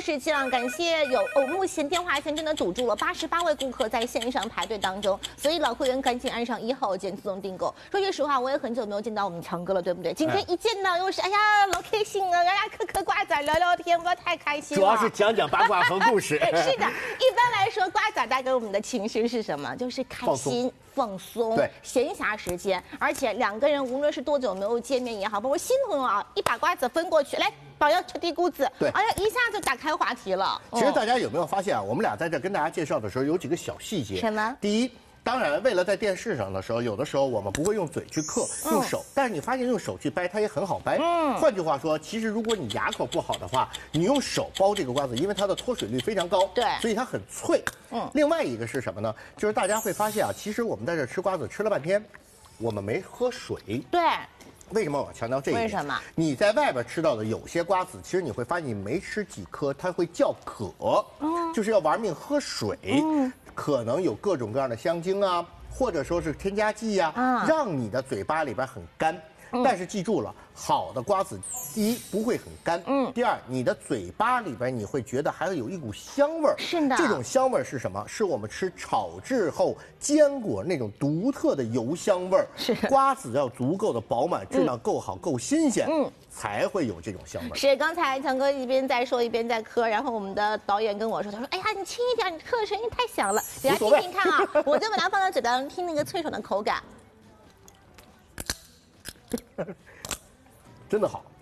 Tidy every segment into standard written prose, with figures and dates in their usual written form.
时间啊，感谢目前电话线真的堵住了88位顾客在线上排队当中，所以老会员赶紧按上1号键自动订购。说句实话，我也很久没有见到我们强哥了，对不对？今天一见到又是哎呀老开心了，大家嗑瓜子聊聊天，我太开心了。 主要是讲讲八卦和故事。 是的，一般来说瓜子带给我们的情绪是什么？就是开心。放松， 对， 闲暇时间，而且两个人无论是多久没有见面也好，包括新朋友啊，一把瓜子分过去，来，宝要吃地姑子， 对， 哎呀，一下就打开话题了。 其实大家有没有发现啊？我们俩在这跟大家介绍的时候有几个小细节。 什么？ 第一。当然，为了在电视上的时候，有的时候我们不会用嘴去嗑，用手。但是你发现用手去掰，它也很好掰。换句话说，其实如果你牙口不好的话，你用手剥这个瓜子，因为它的脱水率非常高， 对， 所以它很脆。另外一个是什么呢？就是大家会发现啊，其实我们在这吃瓜子吃了半天，我们没喝水。 对。 为什么我要强调这一点？ 为什么？ 你在外边吃到的有些瓜子，其实你会发现你没吃几颗，它会叫渴，就是要玩命喝水。可能有各种各样的香精啊，或者说是添加剂啊，让你的嘴巴里边很干。但是记住了，好的瓜子，第一不会很干，第二你的嘴巴里边你会觉得还会有一股香味儿。 是的， 这种香味儿是什么？是我们吃炒制后坚果那种独特的油香味儿。 是瓜子要足够的饱满，质量够好，够新鲜，才会有这种香味儿。 是，刚才强哥一边在说一边在嗑，然后我们的导演跟我说，他说：“哎呀，你轻一点，你嗑的声音太响了。”大家听听看啊，我就把它放到嘴巴上听那个脆爽的口感。 真的好，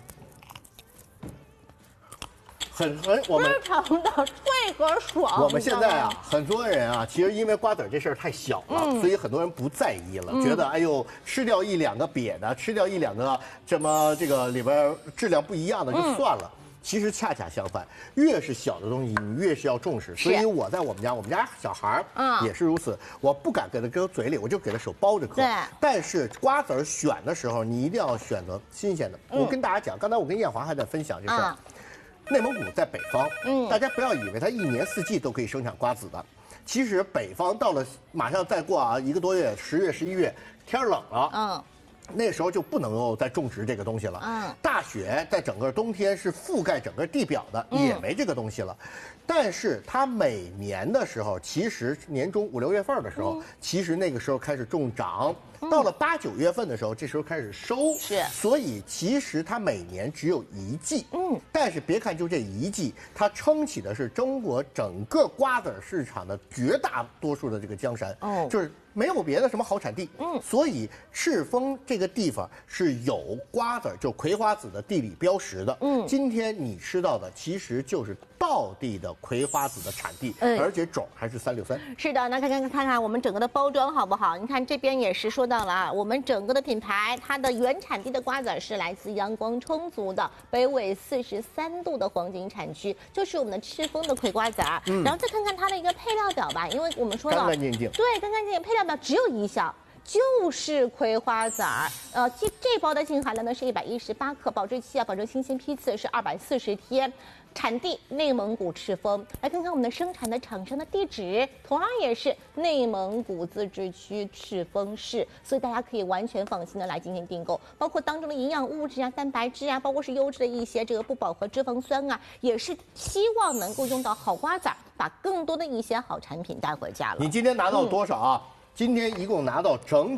我们非常的脆和爽。 我们现在啊，很多人啊，其实因为瓜子这事儿太小了，所以很多人不在意了，觉得哎呦，吃掉1、2个瘪的，吃掉1、2个这么这个里边质量不一样的就算了。其实恰恰相反，越是小的东西，你越是要重视。所以我在我们家小孩也是如此，我不敢给他搁嘴里，我就给他手包着嗑。 对。 但是瓜子选的时候，你一定要选择新鲜的。我跟大家讲，刚才我跟艳华还在分享这事儿。内蒙古在北方，大家不要以为它1年4季都可以生产瓜子的。其实北方到了马上再过1个多月，10月、11月，天冷了，那时候就不能够再种植这个东西了。大雪在整个冬天是覆盖整个地表的，也没这个东西了。但是它每年的时候，其实年中5、6月份的时候，其实那个时候开始种长，到了8、9月份的时候，这时候开始收。 是， 所以其实它每年只有1季。但是别看就这1季，它撑起的是中国整个瓜子市场的绝大多数的这个江山。就是没有别的什么好产地。所以赤峰这个地方是有瓜子，就葵花籽的地理标识的。今天你吃到的其实就是道地的葵花籽的产地，而且种还是363。 是的，那看看我们整个的包装好不好？你看这边也是说到了啊，我们整个的品牌，它的原产地的瓜子是来自阳光充足的北纬43度的黄金产区，就是我们的赤峰的葵瓜子儿。然后再看看它的一个配料表吧，因为我们说了， 干干净净， 对，干干净净，配料表只有一项。就是葵花籽儿，这包的净含量呢是118克，保质期保证新鲜批次是240天，产地内蒙古赤峰。来看看我们的生产的厂商的地址，同样也是内蒙古自治区赤峰市，所以大家可以完全放心的来进行订购，包括当中的营养物质啊、蛋白质啊，包括是优质的一些这个不饱和脂肪酸啊，也是希望能够用到好瓜子儿，把更多的一些好产品带回家了。 你今天拿到多少啊？今天一共拿到整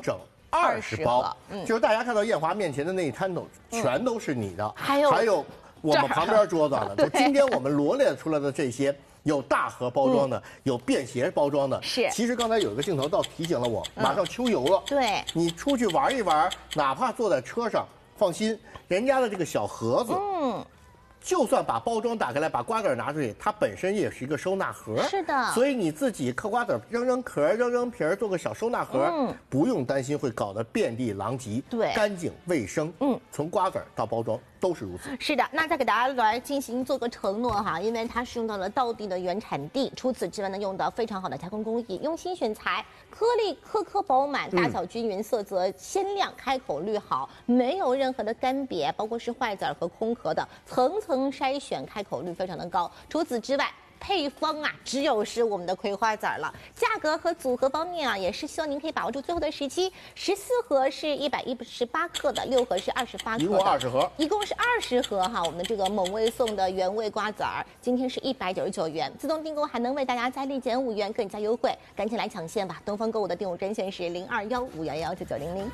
20包，就是大家看到艳华面前的那一摊头，全都是你的，还有我们旁边桌子的，就今天我们罗列出来的这些，有大盒包装的，有便携包装的。 是， 其实刚才有一个镜头倒提醒了我，马上秋游了， 对， 你出去玩一玩，哪怕坐在车上，放心，人家的这个小盒子，就算把包装打开来，把瓜子拿出去，它本身也是一个收纳盒。 是的， 所以你自己嗑瓜子扔壳、扔皮儿，做个小收纳盒，不用担心会搞得遍地狼藉。 对， 干净卫生。从瓜子到包装都是如此。 是的，那再给大家来进行做个承诺哈，因为它是用到了道地的原产地，除此之外呢，用到非常好的加工工艺，用心选材，颗粒颗饱满，大小均匀，色泽鲜亮，开口率好，没有任何的干瘪，包括是坏籽和空壳的，层层筛选，开口率非常的高。除此之外， 配方啊，只有是我们的葵花籽了。价格和组合方面啊，也是希望您可以把握住最后的时期。14盒是118克的，6盒是28克的， 一共20盒， 一共是20盒哈。我们的这个猛味送的原味瓜子儿，今天是199元，自动订购还能为大家再立减5元，更加优惠，赶紧来抢现吧！东方购物的订购专线是0215119900。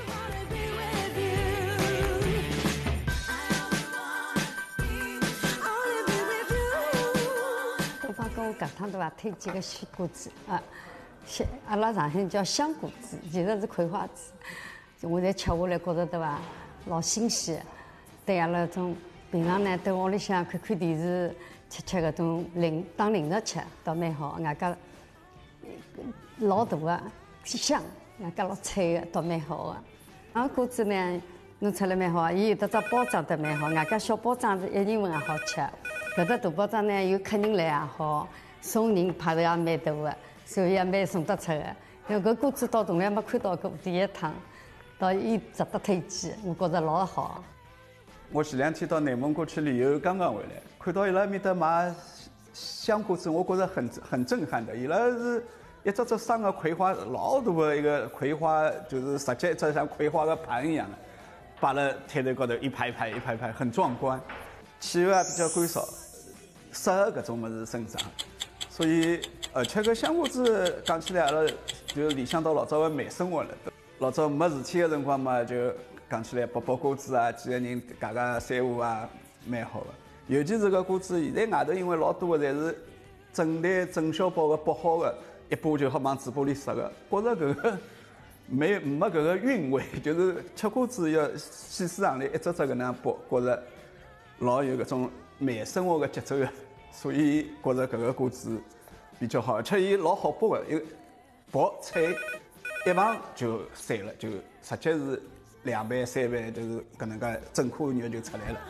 我搿趟对伐，推荐个鲜果子啊，阿拉上海叫香果子，其实是葵花籽。我侪吃下来，觉着对伐，老新鲜。对阿拉种平常呢，在屋里向看看电视，吃搿种当零食吃，倒蛮好。外加老大个香，外加老脆个，倒蛮好个。果子呢，弄出来蛮好，伊有得只包装得蛮好，外加小包装是1人份也好吃。搿只大包装呢，有客人来也好，送人派头也蛮大个，所以也蛮送得出个。因为搿果子到从来没看到过，第一趟，到伊值得推荐，我觉着老好。 我前2天到内蒙古去旅游，刚刚回来，看到伊拉面搭卖香果子，我觉着很震撼的。伊拉是一只生个葵花，老大的一个葵花，就是直接一只像葵花的盘一样的，摆辣摊头高头一排排，很壮观。气候也比较干燥。适合搿种物事生长，所以而且搿香果子讲起来，阿拉就联想到老早个慢生活了。老早没事体个辰光嘛，就讲起来剥果子啊，几个人家三胡啊，蛮好个。尤其是搿果子，现在外头因为老多个侪是整袋整小包个剥好个，一把就好往嘴巴里塞个，觉着搿个没搿个韵味，就是吃果子要细水长流，一只搿能样剥，觉着老有搿种慢生活个节奏个。所以觉着搿个果子比较好，而且伊老好剥个，又薄脆，一碰就散了，就直接是2瓣3瓣，就是搿能介整颗肉就出来了。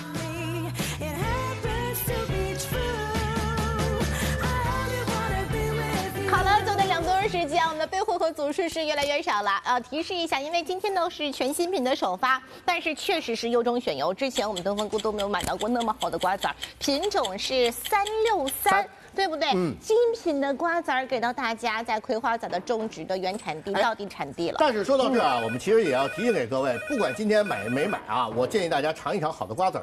好了，走的2多时间，我们的备货和组数是越来越少了。提示一下，因为今天呢是全新品的首发，但是确实是优中选优。之前我们东风菇都没有买到过那么好的瓜子儿，品种是363。对不对？精品的瓜子儿给到大家，在葵花籽的种植的原产地到地产地了。 但是说到这儿啊，我们其实也要提醒给各位，不管今天买没买啊，我建议大家尝一尝好的瓜子儿，